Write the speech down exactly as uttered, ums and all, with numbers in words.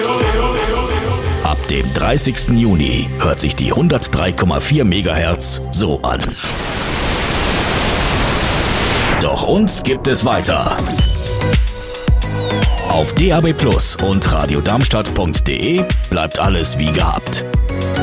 Ab dem dreißigsten Juni hört sich die hundertdrei Komma vier Megahertz so an. Doch uns gibt es weiter. Auf D A B Plus und radiodarmstadt punkt de bleibt alles wie gehabt.